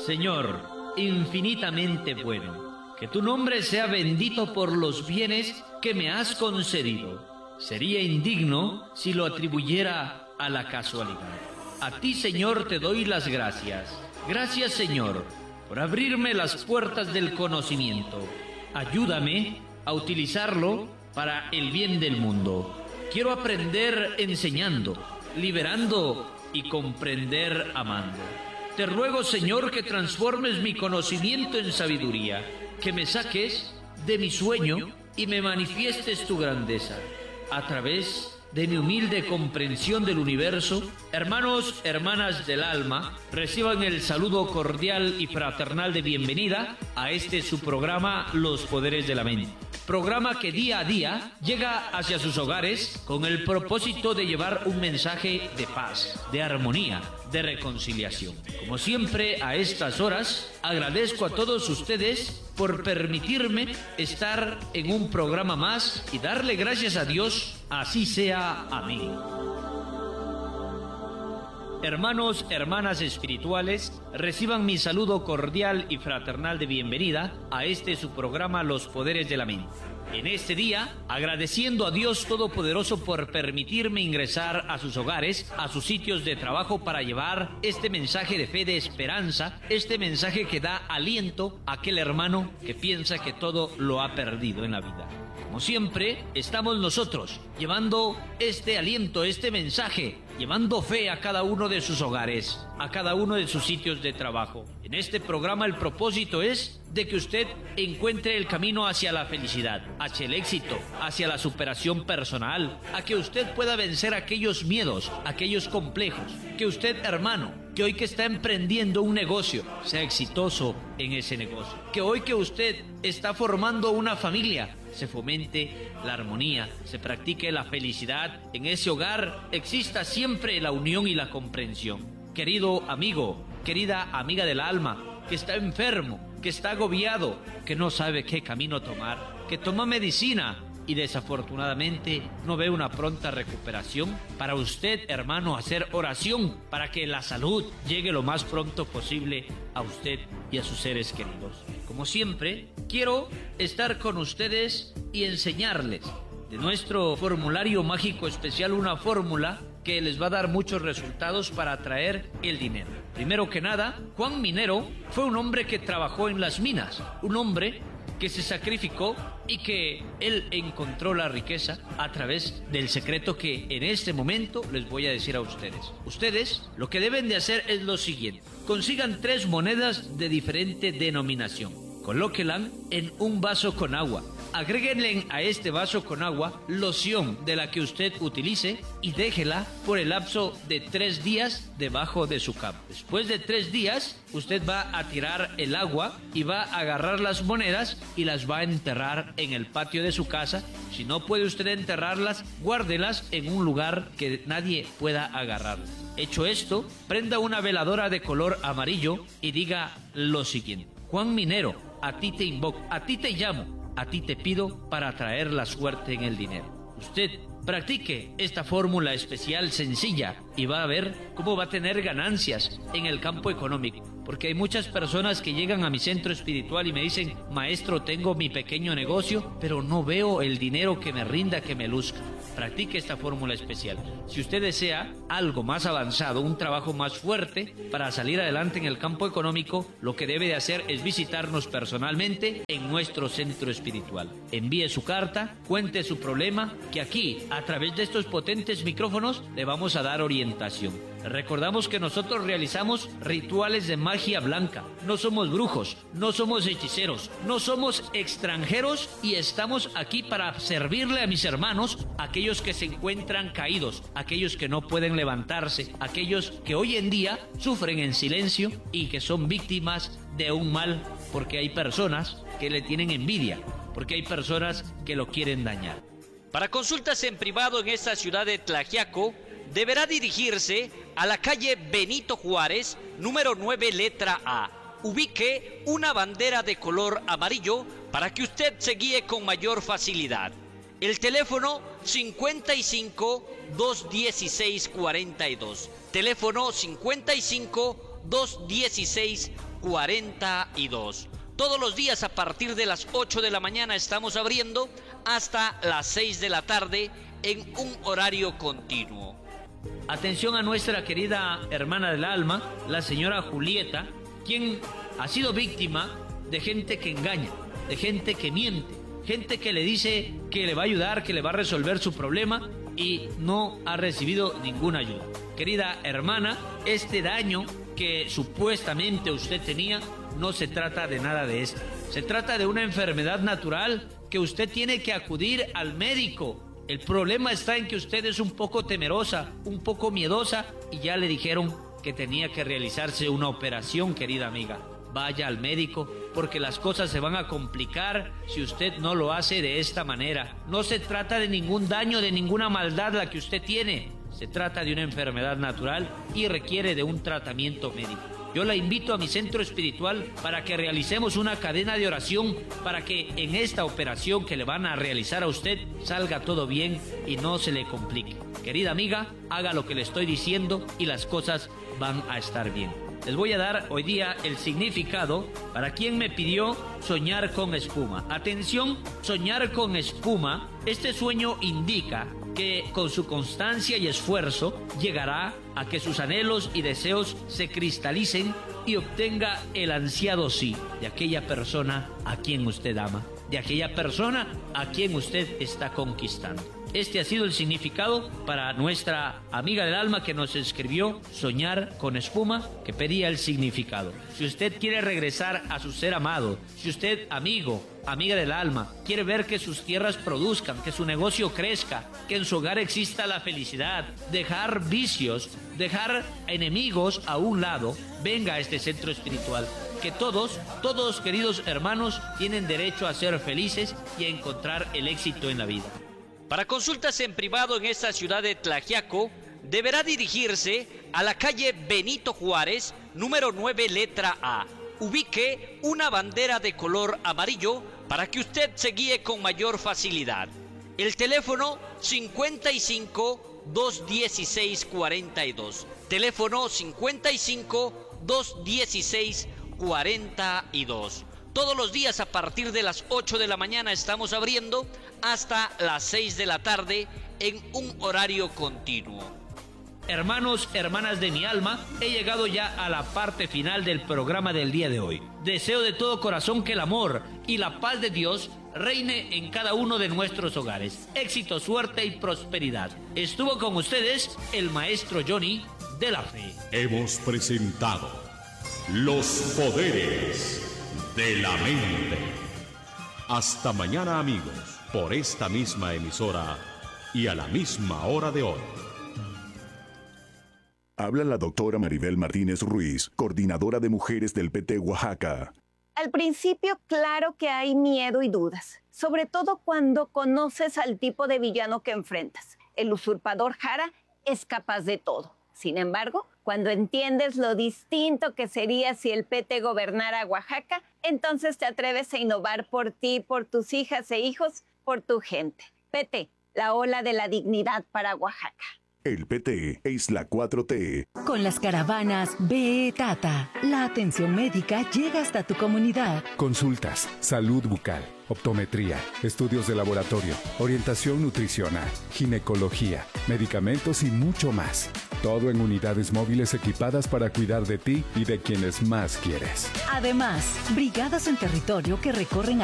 Señor, infinitamente bueno, que tu nombre sea bendito por los bienes que me has concedido. Sería indigno si lo atribuyera a la casualidad. A ti, Señor, te doy las gracias. Gracias, Señor, por abrirme las puertas del conocimiento. Ayúdame a utilizarlo para el bien del mundo. Quiero aprender enseñando, liberando y comprender amando. Te ruego, Señor, que transformes mi conocimiento en sabiduría, que me saques de mi sueño y me manifiestes tu grandeza. A través de mi humilde comprensión del universo, hermanos, hermanas del alma, reciban el saludo cordial y fraternal de bienvenida a su programa Los Poderes de la Mente. Programa que día a día llega hacia sus hogares con el propósito de llevar un mensaje de paz, de armonía, de reconciliación. Como siempre, a estas horas, agradezco a todos ustedes por permitirme estar en un programa más y darle gracias a Dios, así sea. Amén. Hermanos, hermanas espirituales, reciban mi saludo cordial y fraternal de bienvenida a su programa Los Poderes de la Mente. En este día, agradeciendo a Dios Todopoderoso por permitirme ingresar a sus hogares, a sus sitios de trabajo para llevar este mensaje de fe, de esperanza, este mensaje que da aliento a aquel hermano que piensa que todo lo ha perdido en la vida. Como siempre, estamos nosotros llevando este aliento, este mensaje, llevando fe a cada uno de sus hogares, a cada uno de sus sitios de trabajo. En este programa el propósito es de que usted encuentre el camino hacia la felicidad, hacia el éxito, hacia la superación personal, a que usted pueda vencer aquellos miedos, aquellos complejos, que usted, hermano, que hoy que está emprendiendo un negocio, sea exitoso en ese negocio, que hoy que usted está formando una familia, se fomente la armonía, se practique la felicidad, en ese hogar exista siempre la unión y la comprensión. Querido amigo, querida amiga del alma, que está enfermo, que está agobiado, que no sabe qué camino tomar, que toma medicina y desafortunadamente no ve una pronta recuperación, para usted, hermano, hacer oración para que la salud llegue lo más pronto posible a usted y a sus seres queridos. Como siempre, quiero estar con ustedes y enseñarles de nuestro formulario mágico especial una fórmula que les va a dar muchos resultados para atraer el dinero. Primero que nada, Juan Minero fue un hombre que trabajó en las minas, un hombre que se sacrificó y que él encontró la riqueza a través del secreto que en este momento les voy a decir a ustedes. Ustedes lo que deben de hacer es lo siguiente: consigan 3 monedas de diferente denominación, colóquenlas en un vaso con agua. Agréguenle a este vaso con agua loción de la que usted utilice y déjela por el lapso de 3 días debajo de su cama. Después de 3 días, usted va a tirar el agua y va a agarrar las monedas y las va a enterrar en el patio de su casa. Si no puede usted enterrarlas, guárdelas en un lugar que nadie pueda agarrarlas. Hecho esto, prenda una veladora de color amarillo y diga lo siguiente: Juan Minero, a ti te invoco, a ti te llamo, a ti te pido para traer la suerte en el dinero. Usted practique esta fórmula especial sencilla y va a ver cómo va a tener ganancias en el campo económico. Porque hay muchas personas que llegan a mi centro espiritual y me dicen: maestro, tengo mi pequeño negocio, pero no veo el dinero que me rinda, que me luzca. Practique esta fórmula especial. Si usted desea algo más avanzado, un trabajo más fuerte para salir adelante en el campo económico, lo que debe de hacer es visitarnos personalmente en nuestro centro espiritual. Envíe su carta, cuente su problema, que aquí, a través de estos potentes micrófonos, le vamos a dar orientación. Recordamos que nosotros realizamos rituales de magia blanca. No somos brujos, no somos hechiceros, no somos extranjeros y estamos aquí para servirle a mis hermanos, aquellos que se encuentran caídos, aquellos que no pueden levantarse, aquellos que hoy en día sufren en silencio y que son víctimas de un mal porque hay personas que le tienen envidia, porque hay personas que lo quieren dañar. Para consultas en privado en esta ciudad de Tlaxiaco, deberá dirigirse a la calle Benito Juárez, número 9, letra A. Ubique una bandera de color amarillo para que usted se guíe con mayor facilidad. El teléfono 55 216 42. Teléfono 55 216 42. Todos los días a partir de las 8 de la mañana estamos abriendo hasta las 6 de la tarde en un horario continuo. Atención a nuestra querida hermana del alma, la señora Julieta, quien ha sido víctima de gente que engaña, de gente que miente, gente que le dice que le va a ayudar, que le va a resolver su problema y no ha recibido ninguna ayuda. Querida hermana, este daño que supuestamente usted tenía no se trata de nada de esto. Se trata de una enfermedad natural que usted tiene que acudir al médico. El problema está en que usted es un poco temerosa, un poco miedosa y ya le dijeron que tenía que realizarse una operación, querida amiga. Vaya al médico porque las cosas se van a complicar si usted no lo hace de esta manera. No se trata de ningún daño, de ninguna maldad la que usted tiene. Se trata de una enfermedad natural y requiere de un tratamiento médico. Yo la invito a mi centro espiritual para que realicemos una cadena de oración para que en esta operación que le van a realizar a usted salga todo bien y no se le complique. Querida amiga, haga lo que le estoy diciendo y las cosas van a estar bien. Les voy a dar hoy día el significado para quien me pidió soñar con espuma. Atención, soñar con espuma. Este sueño indica que con su constancia y esfuerzo llegará a que sus anhelos y deseos se cristalicen y obtenga el ansiado sí de aquella persona a quien usted ama, de aquella persona a quien usted está conquistando. Este ha sido el significado para nuestra amiga del alma que nos escribió soñar con espuma, que pedía el significado. Si usted quiere regresar a su ser amado, si usted, amigo, amiga del alma, quiere ver que sus tierras produzcan, que su negocio crezca, que en su hogar exista la felicidad, dejar vicios, dejar enemigos a un lado, venga a este centro espiritual. Que todos, queridos hermanos, tienen derecho a ser felices y a encontrar el éxito en la vida. Para consultas en privado en esta ciudad de Tlaxiaco, deberá dirigirse a la calle Benito Juárez, número 9, letra A. Ubique una bandera de color amarillo para que usted se guíe con mayor facilidad. El teléfono 55 216 42. Teléfono 55 216 42. Todos los días a partir de las 8 de la mañana estamos abriendo hasta las 6 de la tarde en un horario continuo. Hermanos, hermanas de mi alma, he llegado ya a la parte final del programa del día de hoy. Deseo de todo corazón que el amor y la paz de Dios reine en cada uno de nuestros hogares. Éxito, suerte y prosperidad. Estuvo con ustedes el maestro Johnny de la Fe. Hemos presentado Los Poderes de la Mente. Hasta mañana, amigos, por esta misma emisora y a la misma hora de hoy. Habla la doctora Maribel Martínez Ruiz, coordinadora de mujeres del PT Oaxaca. Al principio, claro que hay miedo y dudas, sobre todo cuando conoces al tipo de villano que enfrentas. El usurpador Jara es capaz de todo. Sin embargo, cuando entiendes lo distinto que sería si el PT gobernara Oaxaca, entonces te atreves a innovar por ti, por tus hijas e hijos, por tu gente. PT, la ola de la dignidad para Oaxaca. El PT es la 4T. Con las caravanas BE Tata, la atención médica llega hasta tu comunidad. Consultas, salud bucal, optometría, estudios de laboratorio, orientación nutricional, ginecología, medicamentos y mucho más. Todo en unidades móviles equipadas para cuidar de ti y de quienes más quieres. Además, brigadas en territorio que recorren